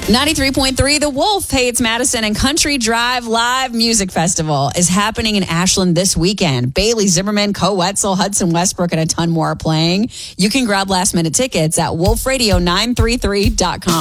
93.3 The Wolf. Hey, it's Madison, and Country Drive Live Music Festival is happening in Ashland this weekend. Bailey Zimmerman, Co Wetzel, Hudson Westbrook, and a ton more are playing. You can grab last-minute tickets at wolfradio933.com.